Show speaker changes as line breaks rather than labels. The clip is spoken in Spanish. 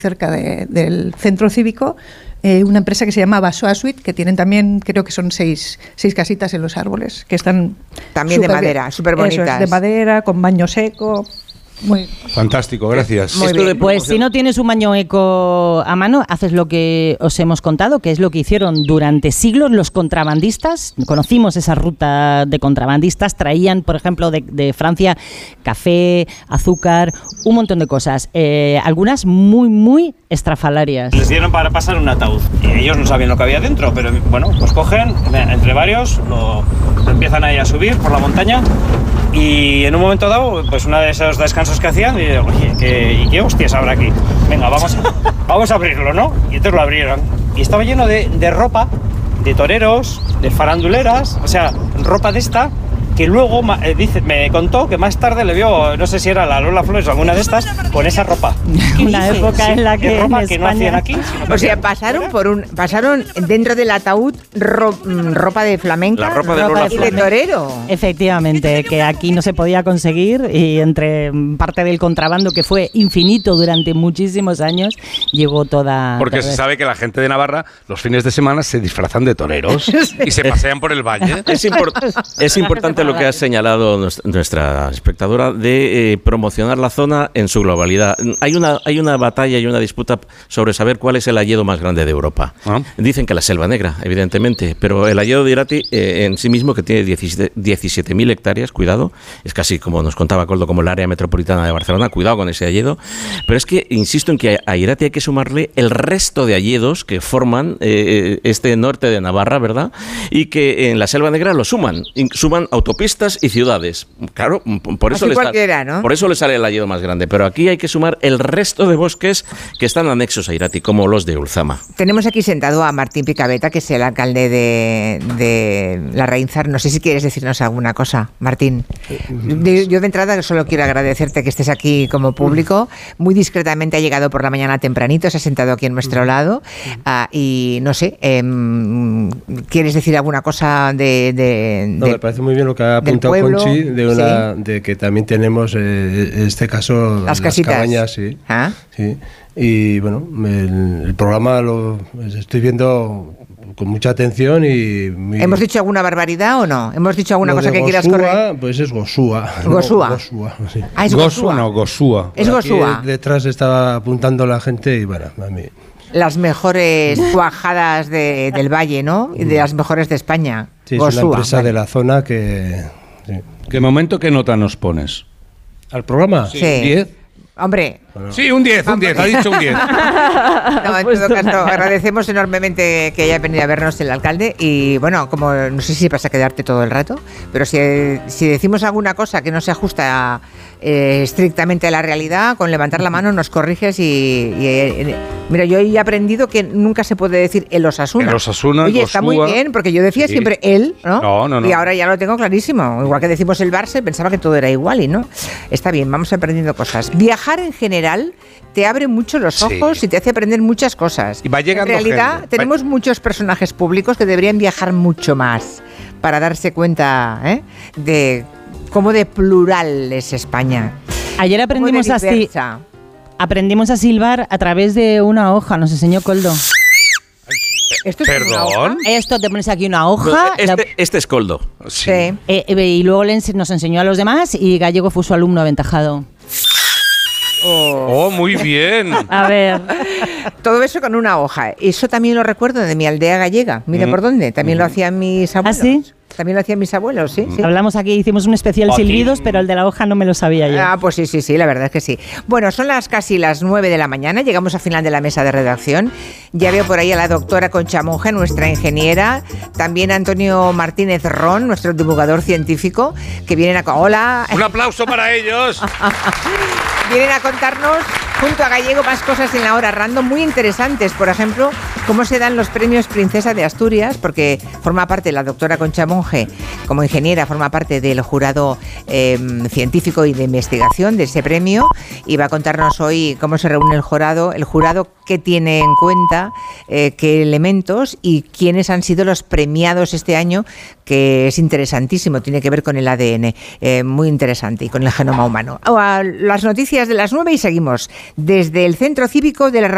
cerca del centro cívico, una empresa que se llama Basoa Suite, que tienen también, creo que son seis casitas en los árboles, que están
también de madera, súper bonitas.
Eso es, de madera, con baño seco. Muy
fantástico, gracias.
Pues si no tienes un baño eco a mano, haces lo que os hemos contado, que es lo que hicieron durante siglos los contrabandistas. Conocimos esa ruta de contrabandistas, traían, por ejemplo, de Francia café, azúcar, un montón de cosas, algunas muy, muy estrafalarias.
Les dieron para pasar un ataúd y ellos no sabían lo que había dentro, pero bueno, pues cogen, entre varios, lo empiezan ahí a subir por la montaña. Y en un momento dado, pues una de esos descansos que hacían, y digo, oye, ¿qué hostias habrá aquí? Venga, vamos a abrirlo, ¿no? Y entonces lo abrieron. Y estaba lleno de ropa, de toreros, de faranduleras, o sea, ropa de esta, que luego me contó que más tarde le vio, no sé si era la Lola Flores o alguna de estas, con esa ropa.
Una época en la que
ropa
en
que no hacían aquí.
O sea, pasaron dentro del ataúd ropa de flamenca,
la ropa de Lola
y de torero.
Efectivamente, que aquí no se podía conseguir, y entre parte del contrabando, que fue infinito durante muchísimos años, llegó toda...
Porque se sabe que la gente de Navarra los fines de semana se disfrazan de toreros y se pasean por el valle.
Es importante lo que ha señalado nuestra espectadora de promocionar la zona en su globalidad. Hay una batalla y una disputa sobre saber cuál es el hayedo más grande de Europa. Dicen que la Selva Negra, evidentemente, pero el hayedo de Irati en sí mismo, que tiene 17.000 hectáreas, cuidado, es casi como nos contaba Koldo, como el área metropolitana de Barcelona, cuidado con ese hayedo, pero es que insisto en que a Irati hay que sumarle el resto de hayedos que forman este norte de Navarra, ¿verdad? Y que en la Selva Negra lo suman autopistas y ciudades. Claro, por eso le sale el hayedo más grande. Pero aquí hay que sumar el resto de bosques que están anexos a Irati, como los de Ulzama.
Tenemos aquí sentado a Martín Picabeta, que es el alcalde de Larraínzar. No sé si quieres decirnos alguna cosa, Martín. Yo de entrada solo quiero agradecerte que estés aquí como público. Muy discretamente ha llegado por la mañana tempranito, se ha sentado aquí en nuestro lado. Y no sé, ¿quieres decir alguna cosa
No, me parece muy bien lo que ha apuntado Conchi, de que también tenemos, en este caso,
las cabañas,
sí. Sí. Y bueno, el programa lo estoy viendo con mucha atención y...
¿Hemos dicho alguna barbaridad o no? ¿Hemos dicho alguna cosa que quieras correr?
Pues es Gosúa.
¿Gosúa?
Gosúa, sí.
Ah, es
Gosúa. No, Gosúa.
Es Gosúa.
Aquí detrás estaba apuntando la gente y bueno, a mí...
Las mejores cuajadas del Valle, ¿no? Y de las mejores de España.
Sí,
Gosúa,
es una empresa de la zona que... Sí.
¿Qué momento, qué nota nos pones?
¿Al programa?
Sí.
¿10?
Hombre.
Sí, un 10, ha dicho un 10.
No, en todo caso, agradecemos enormemente que haya venido a vernos el alcalde y bueno, como no sé si vas a quedarte todo el rato, pero si decimos alguna cosa que no se ajusta estrictamente a la realidad, con levantar la mano nos corriges y mira, yo he aprendido que nunca se puede decir el Osasuna.
El Osasuna,
Oye, está muy bien, porque yo decía siempre él, ¿no?
No.
Y ahora ya lo tengo clarísimo. Igual que decimos el Barça, pensaba que todo era igual y no. Está bien, vamos aprendiendo cosas. Viajar en general te abre mucho los ojos y te hace aprender muchas cosas.
Y va llegando
en realidad,
gente.
tenemos muchos personajes públicos que deberían viajar mucho más para darse cuenta de cómo de plural es España.
Ayer aprendimos a silbar a través de una hoja, nos enseñó Koldo.
¿Esto es una hoja?
Esto te pones aquí una hoja.
Este es Koldo.
Sí.
Y luego nos enseñó a los demás y Gallego fue su alumno aventajado.
Oh, muy bien.
A ver.
Todo eso con una hoja. Eso también lo recuerdo de mi aldea gallega. Mira por dónde. También lo hacían mis abuelos.
¿Ah, sí?
También lo hacían mis abuelos, sí.
Hablamos aquí, hicimos un especial silbidos, pero el de la hoja no me lo sabía yo.
Ah, pues sí, la verdad es que sí. Bueno, son casi las 9 de la mañana, llegamos al final de la mesa de redacción. Ya veo por ahí a la doctora Concha Monge, nuestra ingeniera, también a Antonio Martínez Ron, nuestro divulgador científico, que vienen a... ¡Hola!
Un aplauso para ellos.
Vienen a contarnos, junto a Gallego, más cosas en la hora random muy interesantes. Por ejemplo, cómo se dan los premios Princesa de Asturias, porque forma parte la doctora Concha Monge, como ingeniera, forma parte del jurado científico y de investigación de ese premio, y va a contarnos hoy cómo se reúne el jurado qué tiene en cuenta, qué elementos y quiénes han sido los premiados este año, que es interesantísimo, tiene que ver con el ADN, muy interesante, y con el genoma humano. Las noticias de las 9 y seguimos desde el Centro Cívico de la